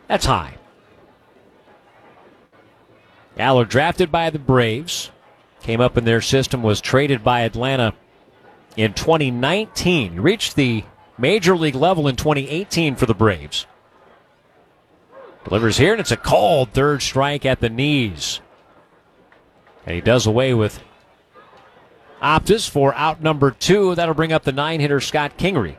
That's high. Aller, drafted by the Braves, came up in their system, was traded by Atlanta in 2019. He reached the major league level in 2018 for the Braves. Delivers here, and it's a called third strike at the knees. And he does away with Optus for out number 2. That'll bring up the 9-hitter Scott Kingery.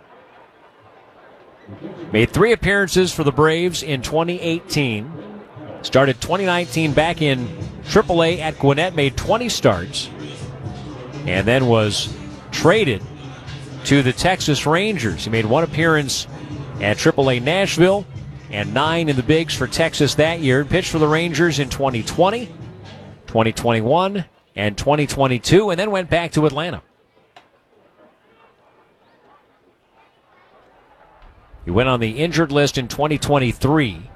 Made 3 appearances for the Braves in 2018. Started 2019 back in AAA at Gwinnett, made 20 starts, and then was traded to the Texas Rangers. He made 1 appearance at AAA Nashville and 9 in the bigs for Texas that year. Pitched for the Rangers in 2020, 2021, and 2022, and then went back to Atlanta. He went on the injured list in 2023.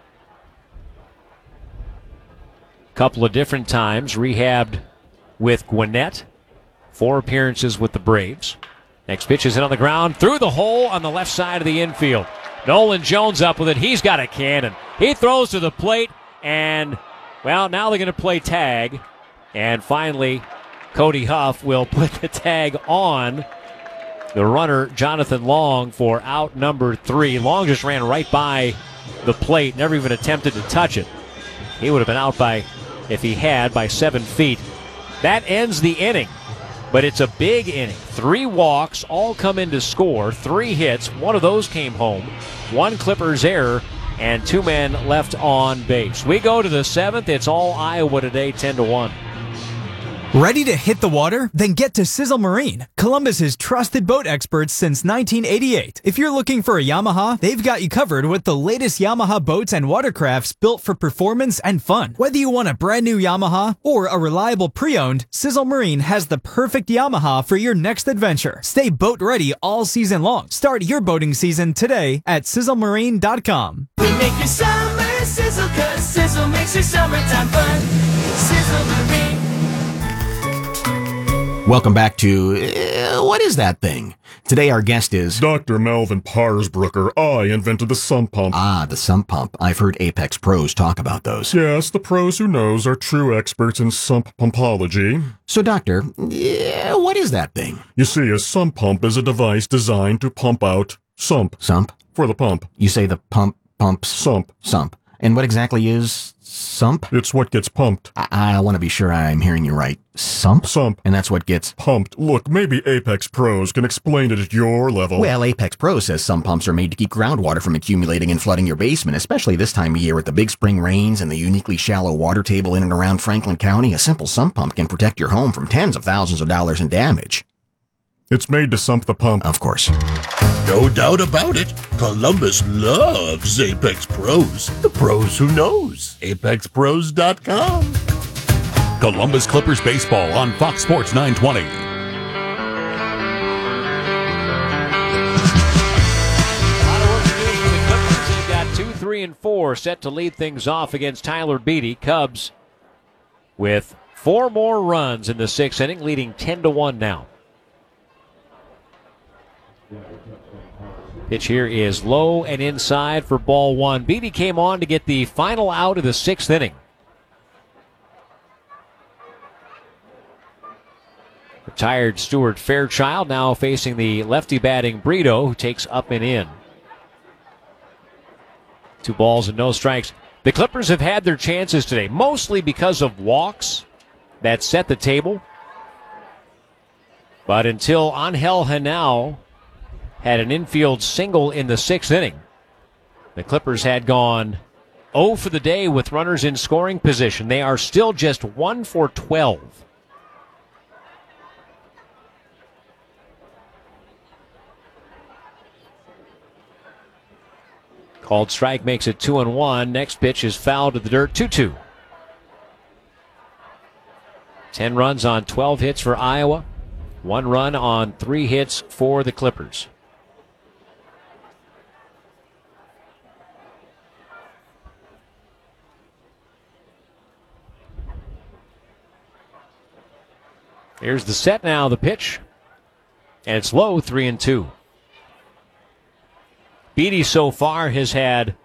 Couple of different times, rehabbed with Gwinnett. 4 appearances with the Braves. Next pitch is in on the ground, through the hole on the left side of the infield. Nolan Jones up with it. He's got a cannon. He throws to the plate, and, well, now they're going to play tag. And finally, Cody Huff will put the tag on the runner, Jonathan Long, for out number 3. Long just ran right by the plate, never even attempted to touch it. He would have been out by, if he had, by 7 feet. That ends the inning, but it's a big inning. 3 walks, all come in to score. 3 hits, 1 of those came home. 1 Clippers error, and 2 men left on base. We go to the 7th. It's all Iowa today, 10-1. Ready to hit the water? Then get to Sizzle Marine, Columbus's trusted boat experts since 1988. If you're looking for a Yamaha, they've got you covered with the latest Yamaha boats and watercrafts built for performance and fun. Whether you want a brand new Yamaha or a reliable pre-owned, Sizzle Marine has the perfect Yamaha for your next adventure. Stay boat ready all season long. Start your boating season today at sizzlemarine.com. We make your summer sizzle, 'cause Sizzle makes your summertime fun. Sizzle Marine. Welcome back to What Is That Thing? Today our guest is Dr. Melvin Parsbrucker. I invented the sump pump. Ah, the sump pump. I've heard Apex pros talk about those. Yes, the pros who knows are true experts in sump pumpology. So, Doctor, what is that thing? You see, a sump pump is a device designed to pump out sump. Sump? For the pump. You say the pumps? Sump. Sump. And what exactly is sump? It's what gets pumped. I want to be sure I'm hearing you right. Sump? Sump. And that's what gets pumped. Look, maybe Apex Pros can explain it at your level. Well, Apex Pro says some pumps are made to keep groundwater from accumulating and flooding your basement, especially this time of year with the big spring rains and the uniquely shallow water table in and around Franklin County. A simple sump pump can protect your home from tens of thousands of dollars in damage. It's made to sump the pump. Of course. No doubt about it. Columbus loves Apex Pros. The pros who knows. ApexPros.com. Columbus Clippers baseball on Fox Sports 920. A lot of work to do for the Clippers. They've got 2, 3, and 4 set to lead things off against Tyler Beatty. Cubs with 4 more runs in the 6th inning, leading 10-1 now. Pitch here is low and inside for ball 1. Beatty came on to get the final out of the 6th inning. Retired Stuart Fairchild now facing the lefty batting Brito, who takes up and in. 2 balls and no strikes. The Clippers have had their chances today, mostly because of walks that set the table. But until Angel Henao had an infield single in the 6th inning, the Clippers had gone 0 for the day with runners in scoring position. They are still just 1 for 12. Called strike makes it 2-1. Next pitch is foul to the dirt, 2-2. 10 runs on 12 hits for Iowa. 1 run on 3 hits for the Clippers. Here's the set now, the pitch. And it's low, 3-2. Beatty so far has had